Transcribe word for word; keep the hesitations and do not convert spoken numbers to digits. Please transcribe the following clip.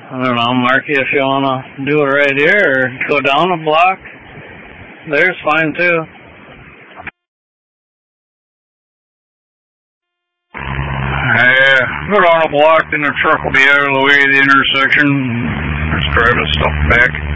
I don't know, Marky, if you want to do it right here or go down a block, there's fine too. Yeah, go down a block, then the truck will be out of the way of the intersection. Just drive the stuff back.